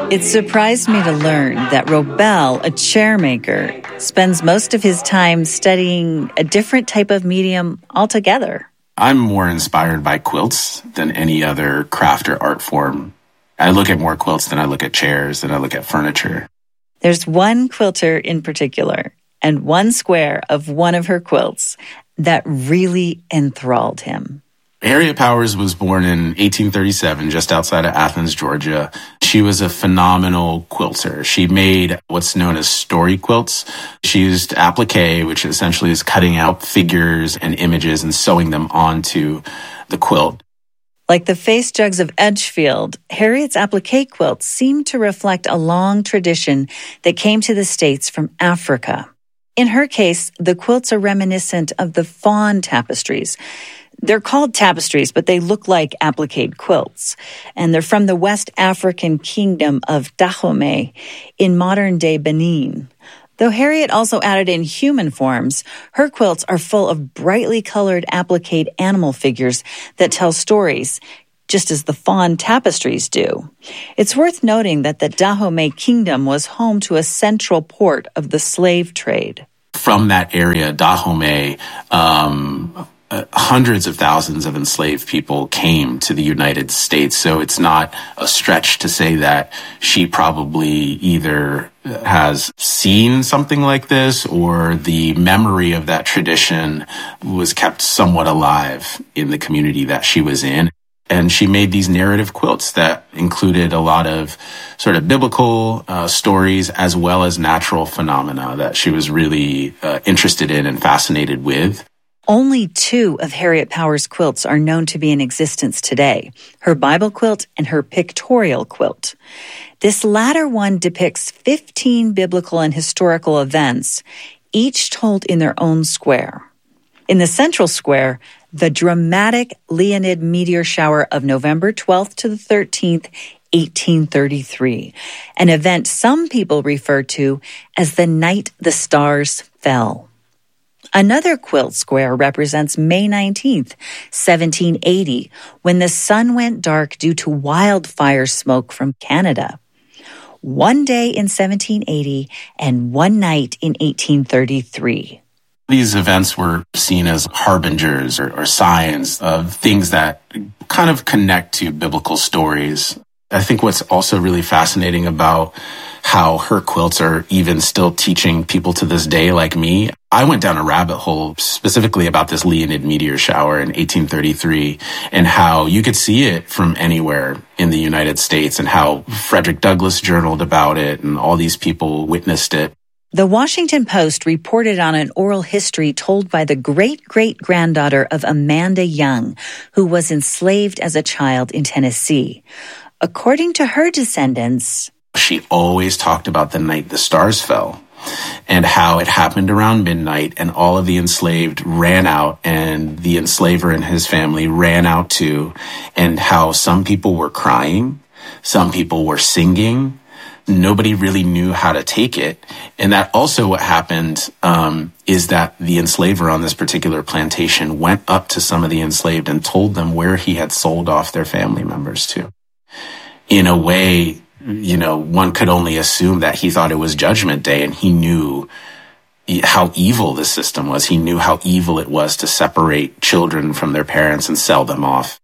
It surprised me to learn that Robel, a chairmaker, spends most of his time studying a different type of medium altogether. I'm more inspired by quilts than any other craft or art form. I look at more quilts than I look at chairs, than I look at furniture. There's one quilter in particular, and one square of one of her quilts that really enthralled him. Harriet Powers was born in 1837, just outside of Athens, Georgia. She was a phenomenal quilter. She made what's known as story quilts. She used applique, which essentially is cutting out figures and images and sewing them onto the quilt. Like the face jugs of Edgefield, Harriet's applique quilts seem to reflect a long tradition that came to the States from Africa. In her case, the quilts are reminiscent of the fawn tapestries. They're called tapestries, but they look like applique quilts, and they're from the West African kingdom of Dahomey in modern-day Benin. Though Harriet also added in human forms, her quilts are full of brightly colored applique animal figures that tell stories, just as the fawn tapestries do. It's worth noting that the Dahomey kingdom was home to a central port of the slave trade. From that area, Dahomey, hundreds of thousands of enslaved people came to the United States. So it's not a stretch to say that she probably either has seen something like this or the memory of that tradition was kept somewhat alive in the community that she was in. And she made these narrative quilts that included a lot of sort of biblical stories as well as natural phenomena that she was really interested in and fascinated with. Only 2 of Harriet Powers' quilts are known to be in existence today, her Bible quilt and her pictorial quilt. This latter one depicts 15 biblical and historical events, each told in their own square. In the central square, the dramatic Leonid meteor shower of November 12th to the 13th, 1833, an event some people refer to as the night the stars fell. Another quilt square represents May 19th, 1780, when the sun went dark due to wildfire smoke from Canada. One day in 1780 and one night in 1833. These events were seen as harbingers or signs of things that kind of connect to biblical stories. I think what's also really fascinating about how her quilts are even still teaching people to this day like me. I went down a rabbit hole specifically about this Leonid meteor shower in 1833 and how you could see it from anywhere in the United States and how Frederick Douglass journaled about it and all these people witnessed it. The Washington Post reported on an oral history told by the great-great-granddaughter of Amanda Young, who was enslaved as a child in Tennessee. According to her descendants, she always talked about the night the stars fell and how it happened around midnight and all of the enslaved ran out and the enslaver and his family ran out too, and how some people were crying, some people were singing. Nobody really knew how to take it. And that also what happened is that the enslaver on this particular plantation went up to some of the enslaved and told them where he had sold off their family members to. In a way, one could only assume that he thought it was Judgment Day and he knew how evil the system was. He knew how evil it was to separate children from their parents and sell them off.